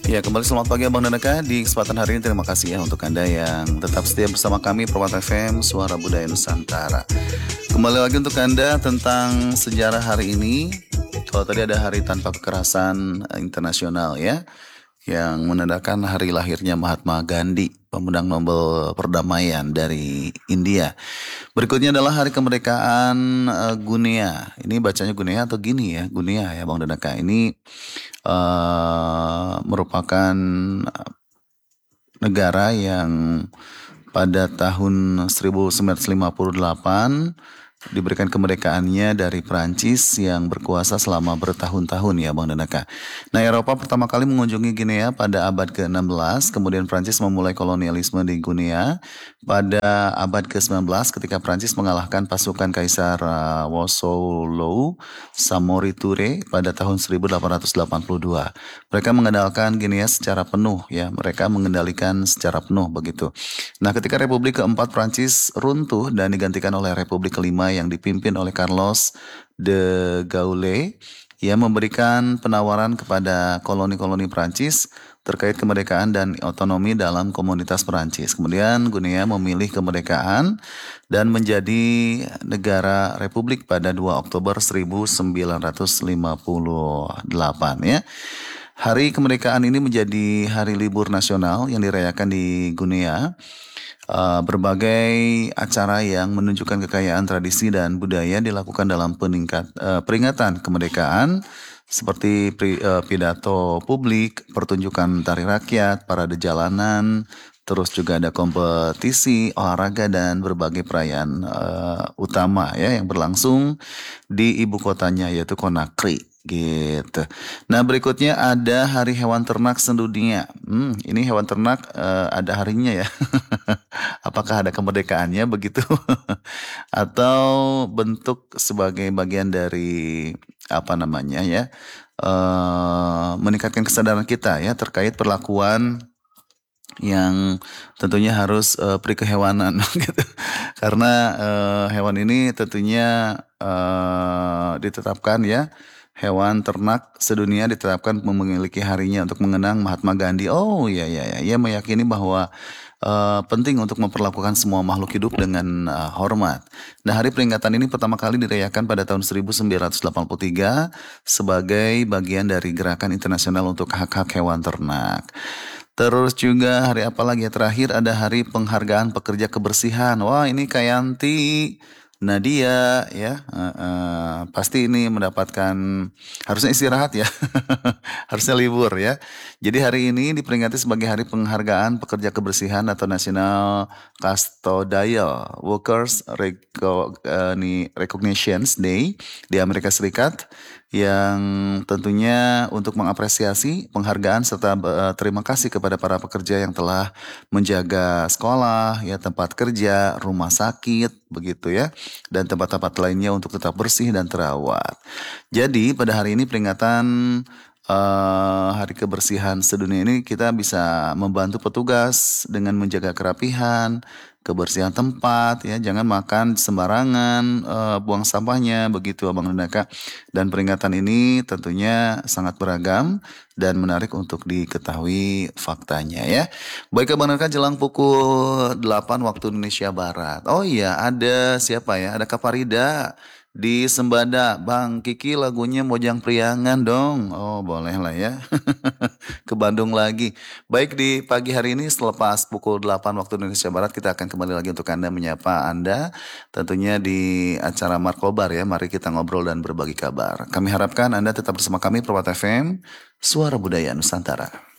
Ya, kembali selamat pagi Abang dan Eka. Di kesempatan hari ini terima kasih ya untuk Anda yang tetap setia bersama kami Perwata FM Suara Budaya Nusantara. Kembali lagi untuk Anda tentang sejarah hari ini. Kalau tadi ada Hari Tanpa Kekerasan Internasional ya, yang menandakan hari lahirnya Mahatma Gandhi, pemenang Nobel Perdamaian dari India. Berikutnya adalah Hari Kemerdekaan Guinea. Ini bacanya Guinea atau Gini ya? Guinea ya Bang Danaka. Ini merupakan negara yang pada tahun 1958 diberikan kemerdekaannya dari Prancis yang berkuasa selama bertahun-tahun ya Bang Danaka. Nah, Eropa pertama kali mengunjungi Guinea pada abad ke-16, kemudian Prancis memulai kolonialisme di Guinea pada abad ke-19 ketika Prancis mengalahkan pasukan Kaisar Wosowolo Samori Touré pada tahun 1882. Mereka mengendalikan Guinea secara penuh ya, mereka mengendalikan secara penuh begitu. Nah, ketika Republik keempat Prancis runtuh dan digantikan oleh Republik kelima yang dipimpin oleh Carlos de Gaulle, ia memberikan penawaran kepada koloni-koloni Prancis terkait kemerdekaan dan otonomi dalam komunitas Prancis. Kemudian Guinea memilih kemerdekaan dan menjadi negara republik pada 2 Oktober 1958 ya. Hari kemerdekaan ini menjadi hari libur nasional yang dirayakan di Guinea. Berbagai acara yang menunjukkan kekayaan tradisi dan budaya dilakukan dalam peringatan kemerdekaan seperti pidato publik, pertunjukan tari rakyat, parade jalanan, terus juga ada kompetisi olahraga dan berbagai perayaan utama ya yang berlangsung di ibu kotanya yaitu Conakry gitu. Nah, berikutnya ada Hari Hewan Ternak Sedunia. Ini hewan ternak ada harinya ya. Apakah ada kemerdekaannya begitu? Atau bentuk sebagai bagian dari apa namanya ya? Meningkatkan kesadaran kita ya terkait perlakuan yang tentunya harus pri kehewanan gitu. Karena hewan ini tentunya ditetapkan ya, hewan ternak sedunia ditetapkan memiliki harinya untuk mengenang Mahatma Gandhi. Oh iya iya iya, ia meyakini bahwa penting untuk memperlakukan semua makhluk hidup dengan hormat. Nah, hari peringatan ini pertama kali dirayakan pada tahun 1983 sebagai bagian dari gerakan internasional untuk hak-hak hewan ternak. Terus juga hari apa lagi ya? Terakhir ada Hari Penghargaan Pekerja Kebersihan. Wah, ini Kayanti, Nadia ya. Pasti ini mendapatkan harusnya istirahat ya. Harusnya libur ya. Jadi hari ini diperingati sebagai Hari Penghargaan Pekerja Kebersihan atau National Custodial Workers Recognitions Day di Amerika Serikat, yang tentunya untuk mengapresiasi penghargaan serta terima kasih kepada para pekerja yang telah menjaga sekolah, ya tempat kerja, rumah sakit, begitu ya, dan tempat-tempat lainnya untuk tetap bersih dan terawat. Jadi pada hari ini peringatan Hari Kebersihan Sedunia ini kita bisa membantu petugas dengan menjaga kerapihan, kebersihan tempat ya, jangan makan sembarangan, buang sampahnya begitu Abang dan Kak. Dan peringatan ini tentunya sangat beragam dan menarik untuk diketahui faktanya ya. Baik Abang dan Kak, jelang pukul 8 waktu Indonesia Barat. Oh iya, ada siapa ya? Ada Kaparida di Sembada. Bang Kiki, lagunya Mojang Priangan dong. Oh boleh lah ya. Ke Bandung lagi. Baik, di pagi hari ini selepas pukul 8 waktu Indonesia Barat kita akan kembali lagi untuk Anda, menyapa Anda tentunya di acara Markobar ya. Mari kita ngobrol dan berbagi kabar. Kami harapkan Anda tetap bersama kami Perwata FM Suara Budaya Nusantara.